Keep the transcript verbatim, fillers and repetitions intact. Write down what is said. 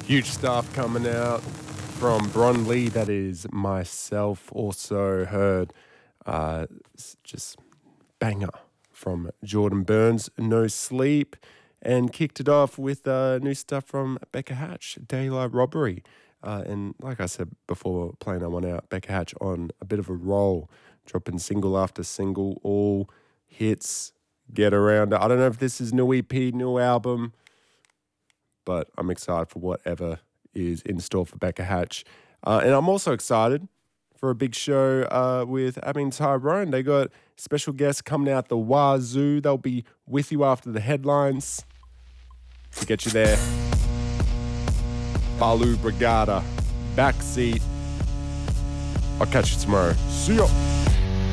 Huge stuff coming out from Bron Lee. That is myself. Also heard uh, just banger from Jordan Burns, No Sleep. And kicked it off with uh, new stuff from Becca Hatch, Daylight Robbery. Uh, and like I said before playing that one out, Becca Hatch on a bit of a roll, dropping single after single, all hits, get around. I don't know if this is new E P, new album, but I'm excited for whatever is in store for Becca Hatch. Uh, and I'm also excited for a big show uh, with Abby and Tyrone. They got special guests coming out the wazoo. They'll be with you after the headlines to get you there. Balu Brigada, Backseat. I'll catch you tomorrow. See ya.